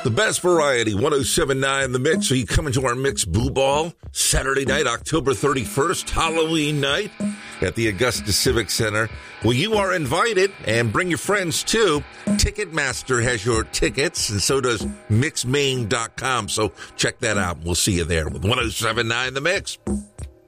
The best variety, 107.9 The Mix. Are you coming to our Mix Boo Ball Saturday night, October 31st, Halloween night at the Augusta Civic Center? Well, you are invited, and bring your friends too. Ticketmaster has your tickets, and so does mixmaine.com. So check that out. We'll see you there with 107.9 The Mix.